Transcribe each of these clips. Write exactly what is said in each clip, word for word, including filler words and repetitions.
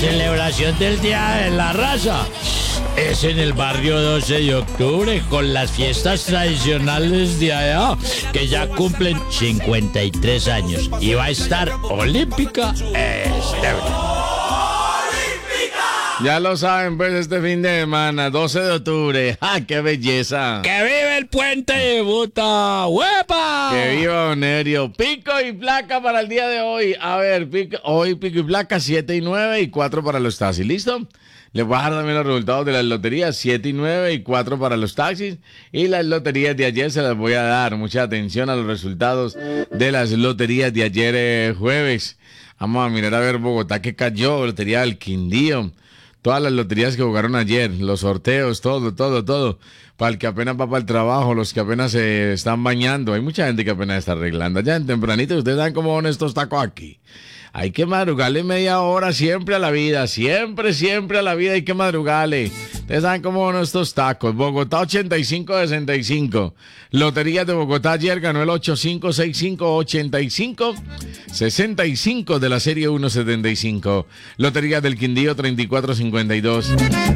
celebración del Día de la Raza es en el barrio doce de octubre, con las fiestas tradicionales de allá, que ya cumplen cincuenta y tres años. Y va a estar Olímpica Estéreo. Ya lo saben, pues, este fin de semana, doce de octubre. ¡Ah, qué belleza! ¡Que vive el puente de Buta! ¡Huepa! ¡Que viva Onerio! Pico y placa para el día de hoy. A ver, pico, hoy pico y placa siete y nueve y cuatro para los taxis. ¿Listo? Les voy a dar también los resultados de las loterías, siete y nueve y cuatro para los taxis. Y las loterías de ayer se las voy a dar. Mucha atención a los resultados de las loterías de ayer eh, jueves. Vamos a mirar a ver Bogotá que cayó, lotería del Quindío. Todas las loterías que jugaron ayer, los sorteos, todo, todo, todo. Para el que apenas va para el trabajo, los que apenas se están bañando. Hay mucha gente que apenas está arreglando. Ya en tempranito, ustedes saben cómo van estos tacos aquí. Hay que madrugarle media hora siempre a la vida. Siempre, siempre a la vida hay que madrugarle. Ustedes saben cómo van estos tacos. Bogotá ochenta y cinco sesenta y cinco. Loterías de Bogotá ayer ganó el ochenta y cinco sesenta y cinco ochenta y cinco sesenta y cinco de la serie uno setenta y cinco. Loterías del Quindío treinta y cuatro cincuenta y dos.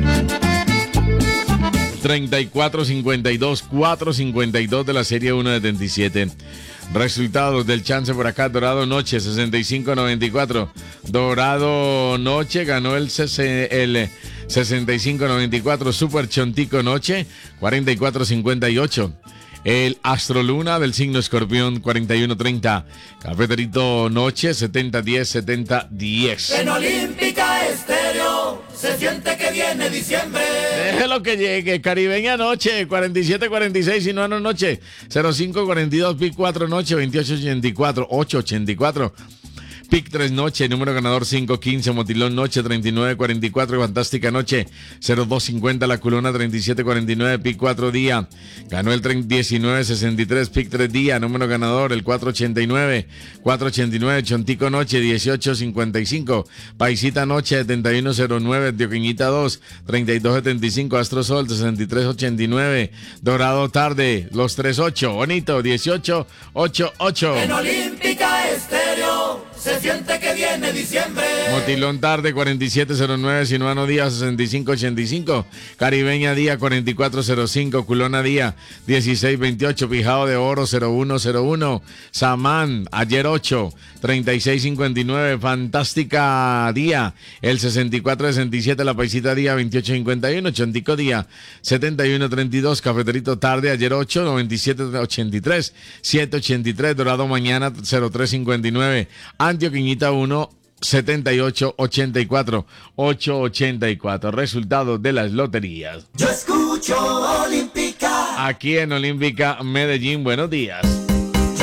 treinta y cuatro cincuenta y dos, cuatro cincuenta y dos de la serie uno setenta y siete. Resultados del chance por acá: Dorado Noche sesenta y cinco noventa y cuatro. Dorado Noche ganó el, el sesenta y cinco noventa y cuatro. Super Chontico Noche cuarenta y cuatro cincuenta y ocho. El Astroluna del signo Escorpión cuarenta y uno treinta. Cafeterito Noche setenta diez setenta diez. En Olímpica Estéreo se siente que viene diciembre. Déjelo que llegue. Caribeña Noche cuarenta y siete cuarenta y seis. Sinuano Noche cero cinco cuarenta y dos. Pic cuatro Noche veintiocho ochenta y cuatro. ocho ochenta y cuatro. Pic tres Noche, número ganador cinco quince. Motilón Noche treinta y nueve cuarenta y cuatro. Fantástica Noche cero dos cincuenta. La Culona treinta y siete cuarenta y nueve. Pic cuatro Día ganó el diecinueve sesenta y tres. Pic tres Día, número ganador el cuatro ochenta y nueve. cuatro ochenta y nueve. Chontico Noche dieciocho cincuenta y cinco. Paisita Noche setenta y uno cero nueve. Dioqueñita dos treinta y dos setenta y cinco. Astro Sol sesenta y tres ochenta y nueve. Dorado Tarde los tres ocho. Bonito dieciocho ochenta y ocho. En Olímpica Estéreo se siente que viene diciembre. Motilón Tarde cuarenta y siete cero nueve. Sinuano Día sesenta y cinco ochenta y cinco. Caribeña Día cuarenta y cuatro cero cinco. Culona Día dieciséis veintiocho. Pijao de Oro cero uno cero uno. Samán ayer ocho treinta y seis cincuenta y nueve. Fantástica Día el sesenta y cuatro sesenta y siete. La Paisita Día veintiocho cincuenta y uno. Chontico Día setenta y uno treinta y dos. Cafeterito Tarde ayer ocho noventa y siete ochenta y tres. siete ochenta y tres. Dorado Mañana cero tres cincuenta y nueve. Antioqueñita uno setenta y ocho ochenta y cuatro. ocho ochenta y cuatro. Resultados de las loterías. Yo escucho Olímpica. Aquí en Olímpica Medellín. Buenos días.